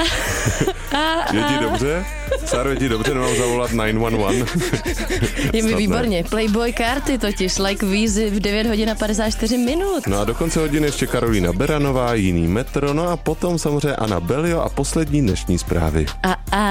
Je ti dobře? Sáro, je ti dobře, nemám zavolat 911? Je mi výborně. Playboy karty totiž, like vízy v 9 hodin a 54 minut. No a do konce hodiny ještě Karolína Beranová, jiný metro, no a potom samozřejmě Anna Belio a poslední dnešní zprávy. A